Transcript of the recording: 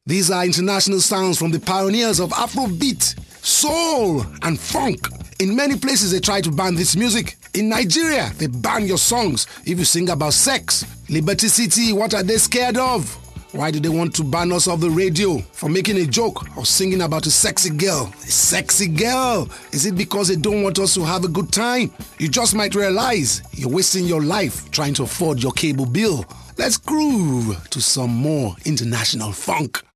These are international sounds from the pioneers of Afrobeat, soul and funk. In many places they try to ban this music. In Nigeria, they ban your songs if you sing about sex. Liberty City, what are they scared of? Why do they want to ban us off the radio for making a joke or singing about a sexy girl? A sexy girl? Is it because they don't want us to have a good time? You just might realize you're wasting your life trying to afford your cable bill. Let's groove to some more international funk.